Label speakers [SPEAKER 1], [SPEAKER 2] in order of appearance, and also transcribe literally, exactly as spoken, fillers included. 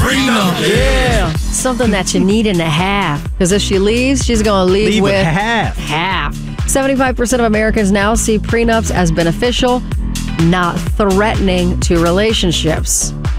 [SPEAKER 1] prenup.
[SPEAKER 2] Yeah. Something that you need and a half. Because if she leaves, she's going to leave,
[SPEAKER 3] Leave with
[SPEAKER 2] with
[SPEAKER 3] half.
[SPEAKER 2] half. seventy-five percent of Americans now see prenups as beneficial, not threatening to relationships.